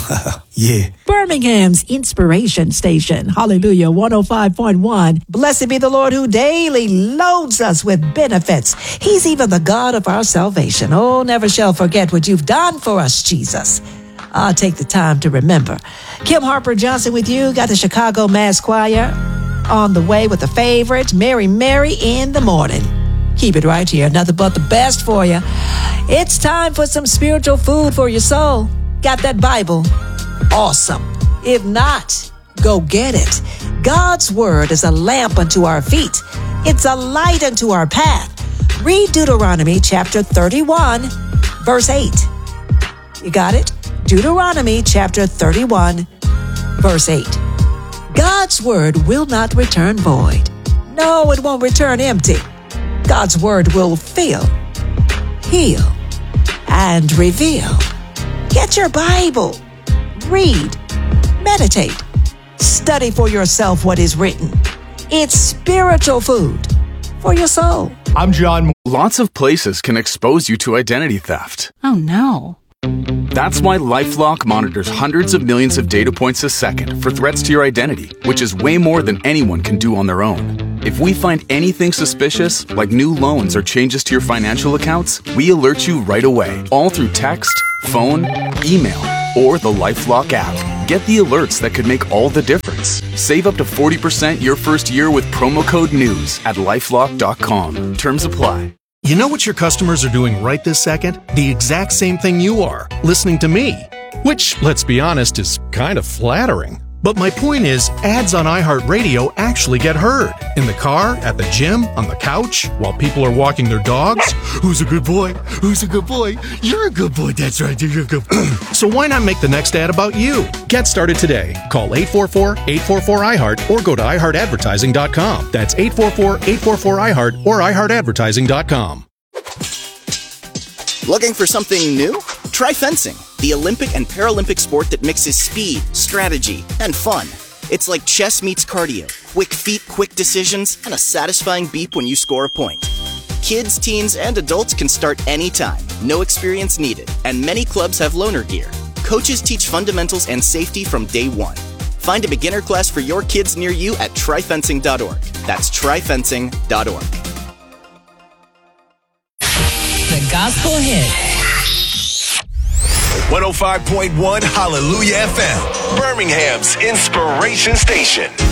Yeah. Birmingham's Inspiration Station. Hallelujah, 105.1. Blessed be the Lord who daily loads us with benefits. He's even the God of our salvation. Oh, never shall forget what you've done for us, Jesus. I'll take the time to remember. Kim Harper Johnson with you. Got the Chicago Mass Choir on the way with the favorite, Mary Mary in the morning. Keep it right here. Nothing but the best for you. It's time for some spiritual food for your soul. Got that Bible? Awesome. If not, go get it. God's word is a lamp unto our feet. It's a light unto our path. Read Deuteronomy chapter 31, verse 8. You got it? Deuteronomy chapter 31, verse 8. God's word will not return void. No, it won't return empty. God's word will fill, heal, and reveal. Get your Bible. Read, meditate, study for yourself what is written. It's spiritual food for your soul. I'm John. Lots of places can expose you to identity theft. Oh no. That's why LifeLock monitors hundreds of millions of data points a second for threats to your identity, which is way more than anyone can do on their own. If we find anything suspicious, like new loans or changes to your financial accounts, we alert you right away, all through text, phone, email, or the LifeLock app. Get the alerts that could make all the difference. Save up to 40% your first year with promo code NEWS at LifeLock.com. Terms apply. You know what your customers are doing right this second? The exact same thing you are, listening to me. Which, let's be honest, is kind of flattering. But my point is, ads on iHeartRadio actually get heard. In the car, at the gym, on the couch, while people are walking their dogs. Who's a good boy? Who's a good boy? You're a good boy, that's right, you're a good boy. So why not make the next ad about you? Get started today. Call 844-844-iHeart or go to iHeartAdvertising.com. That's 844-844-iHeart or iHeartAdvertising.com. Looking for something new? Try fencing, the Olympic and Paralympic sport that mixes speed, strategy, and fun. It's like chess meets cardio, quick feet, quick decisions, and a satisfying beep when you score a point. Kids, teens, and adults can start anytime, no experience needed, and many clubs have loaner gear. Coaches teach fundamentals and safety from day one. Find a beginner class for your kids near you at tryfencing.org. That's tryfencing.org. The Gospel Hit. 105.1 Hallelujah FM, Birmingham's Inspiration Station.